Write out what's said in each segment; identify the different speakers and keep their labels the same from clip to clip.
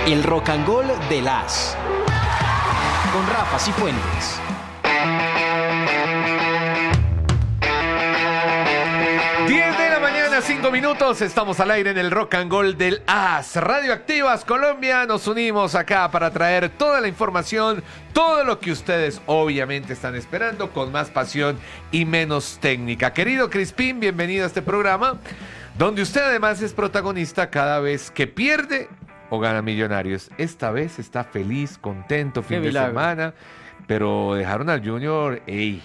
Speaker 1: El Rock and Roll de las con Rafa Cifuentes.
Speaker 2: De la mañana, 5 minutos, estamos al aire en el Rock and Roll del AS. Radioactivas Colombia, nos unimos acá para traer toda la información, todo lo que ustedes obviamente están esperando, con más pasión y menos técnica. Querido Crispín, bienvenido a este programa, donde usted además es protagonista cada vez que pierde o gana Millonarios. Esta vez está feliz, contento, fin de semana, pero dejaron al Junior,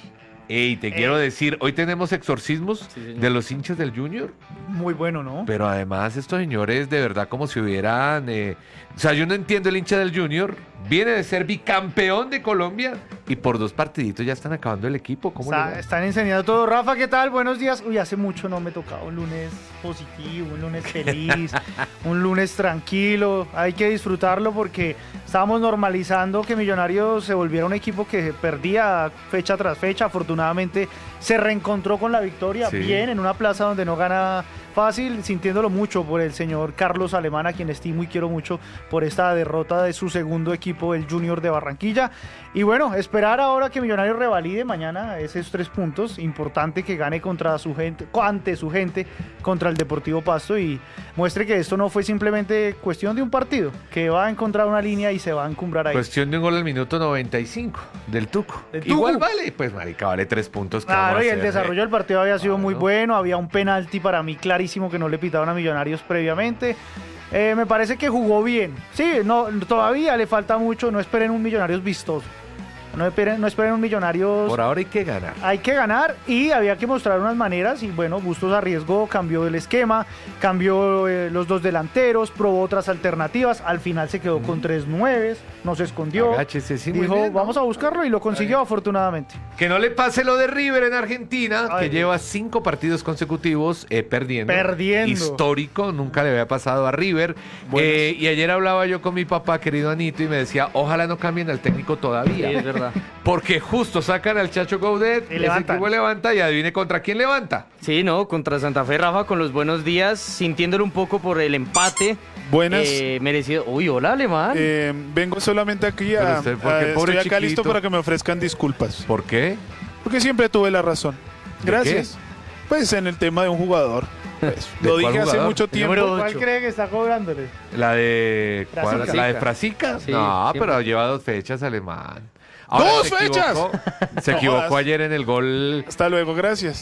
Speaker 2: te quiero decir, hoy tenemos exorcismos de los hinchas del Junior.
Speaker 3: Muy bueno, ¿no?
Speaker 2: Pero además estos señores de verdad como si hubieran... o sea, yo no entiendo el hincha del Junior. Viene de ser bicampeón de Colombia y por 2 partiditos ya están acabando el equipo. ¿Cómo
Speaker 3: están enseñando todo. Rafa, ¿qué tal? Buenos días. Uy, hace mucho no me tocaba un lunes positivo, un lunes feliz, un lunes tranquilo. Hay que disfrutarlo porque estábamos normalizando que Millonarios se volviera un equipo que perdía fecha tras fecha. Afortunadamente se reencontró con la victoria, bien, en una plaza donde no gana fácil, sintiéndolo mucho por el señor Carlos Alemán, a quien estimo y quiero mucho por esta derrota de su segundo equipo, el Junior de Barranquilla. Y bueno, esperar ahora que Millonarios revalide mañana esos 3 puntos. Importante que gane contra su gente, ante su gente, contra el Deportivo Pasto, y muestre que esto no fue simplemente cuestión de un partido, que va a encontrar una línea y se va a encumbrar ahí.
Speaker 2: Cuestión de un gol al minuto 95 del Tuco. Igual vale, pues marica, vale 3 puntos.
Speaker 3: Claro, y el desarrollo del partido había sido muy bueno. Había un penalti para mí clarísimo que no le pitaron a Millonarios previamente. Me parece que jugó bien. Sí, no, todavía le falta mucho. No esperen un Millonarios vistoso. No esperen un Millonarios...
Speaker 2: Por ahora hay que ganar.
Speaker 3: Hay que ganar y había que mostrar unas maneras. Y bueno, Bustos arriesgó, cambió el esquema, cambió los 2 delanteros, probó otras alternativas. Al final se quedó con 3 9, no se escondió.
Speaker 2: Agáchese, sí,
Speaker 3: dijo,
Speaker 2: bien, ¿no?
Speaker 3: Vamos a buscarlo, y lo consiguió afortunadamente.
Speaker 2: Que no le pase lo de River en Argentina, que lleva 5 partidos consecutivos perdiendo. Histórico, nunca le había pasado a River. Y ayer hablaba yo con mi papá, querido Anito, y me decía, ojalá no cambien al técnico todavía.
Speaker 3: Sí, es verdad.
Speaker 2: Porque justo sacan al Chacho Gaudet, ese equipo levanta, y adivine contra quién levanta.
Speaker 4: Sí, no, contra Santa Fe, Rafa, con los buenos días, sintiéndolo un poco por el empate.
Speaker 5: Buenas.
Speaker 4: Merecido. Uy, hola, Alemán.
Speaker 5: Vengo solamente aquí estoy acá listo para que me ofrezcan disculpas.
Speaker 2: ¿Por qué?
Speaker 5: Porque siempre tuve la razón. Gracias. Pues en el tema de un jugador. Pues, lo dije hace mucho tiempo.
Speaker 3: ¿Cuál cree que está cobrándole?
Speaker 2: ¿La de
Speaker 3: Frasica?
Speaker 2: ¿La de Frasica?
Speaker 4: Sí,
Speaker 2: no,
Speaker 4: siempre.
Speaker 2: Pero lleva 2 fechas, Alemán. Ahora,
Speaker 5: ¡2 fechas!
Speaker 2: Se equivocó ayer en el gol.
Speaker 5: Hasta luego, gracias.